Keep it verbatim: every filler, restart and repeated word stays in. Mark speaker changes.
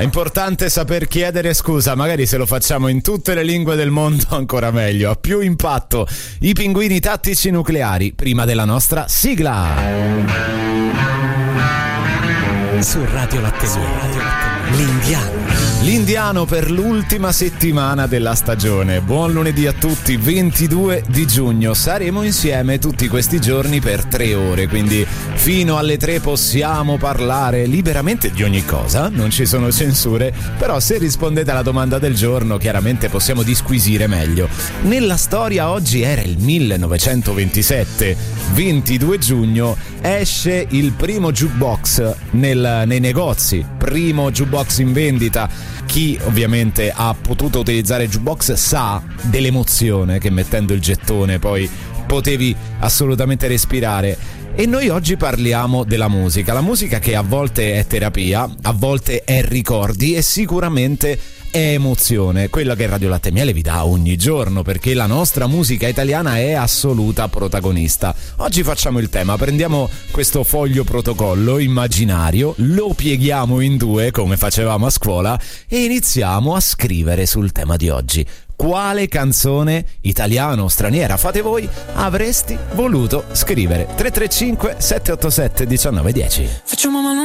Speaker 1: È importante saper chiedere scusa, magari se lo facciamo in tutte le lingue del mondo ancora meglio. Ha più impatto. I Pinguini Tattici Nucleari, prima della nostra sigla.
Speaker 2: Su Radio Latte L'Indiano.
Speaker 1: L'Indiano per l'ultima settimana della stagione. Buon lunedì a tutti, ventidue di giugno. Saremo insieme tutti questi giorni per tre ore, quindi fino alle tre possiamo parlare liberamente di ogni cosa, non ci sono censure, però se rispondete alla domanda del giorno chiaramente possiamo disquisire meglio. Nella storia oggi era il millenovecentoventisette, ventidue giugno, esce il primo jukebox nel, nei negozi, primo jukebox in vendita. Chi ovviamente ha potuto utilizzare il jukebox sa dell'emozione che mettendo il gettone poi potevi assolutamente respirare. E noi oggi parliamo della musica, la musica che a volte è terapia, a volte è ricordi e sicuramente è emozione, quella che Radio Latte e Miele vi dà ogni giorno, perché la nostra musica italiana è assoluta protagonista. Oggi facciamo il tema, prendiamo questo foglio protocollo immaginario, lo pieghiamo in due come facevamo a scuola e iniziamo a scrivere sul tema di oggi. Quale canzone, italiana o straniera, fate voi, avresti voluto scrivere? tre tre cinque sette otto sette uno nove uno zero.
Speaker 3: Facciamo mano